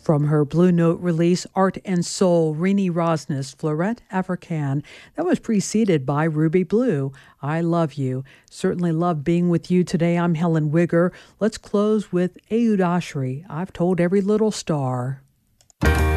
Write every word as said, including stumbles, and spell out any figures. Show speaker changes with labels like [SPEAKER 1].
[SPEAKER 1] From her Blue Note release, Art and Soul, Rini Rosnes, Fleurette Africaine. That was preceded by Ruby Blue, I Love You. Certainly love being with you today. I'm Helen Wigger. Let's close with Eud Ashri, I've Told Every Little Star.